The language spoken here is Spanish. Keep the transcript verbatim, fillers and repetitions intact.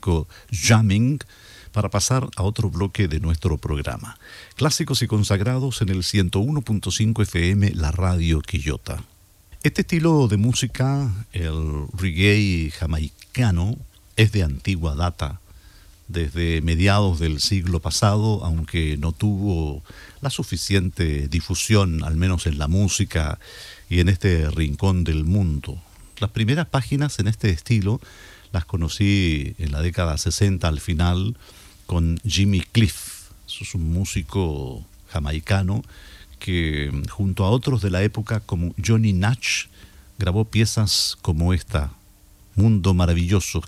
clásico Jamming para pasar a otro bloque de nuestro programa. Clásicos y consagrados en el ciento uno punto cinco F M, la radio Quillota. Este estilo de música, el reggae jamaicano, es de antigua data, desde mediados del siglo pasado, aunque no tuvo la suficiente difusión, al menos en la música y en este rincón del mundo. Las primeras páginas en este estilo las conocí en la década sesenta al final con Jimmy Cliff. Es un músico jamaicano que, junto a otros de la época como Johnny Nash, grabó piezas como esta, Mundo Maravilloso,